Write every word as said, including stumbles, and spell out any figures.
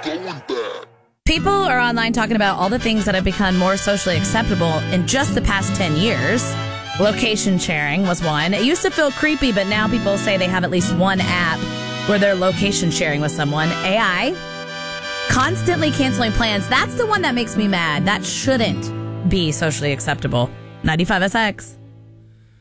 People are online talking about all the things that have become more socially acceptable in just the past ten years. Location sharing was one. It used to feel creepy, but now people say they have at least one app where they're location sharing with someone. A I. Constantly canceling plans. That's the one that makes me mad. That shouldn't be socially acceptable. ninety-five S X.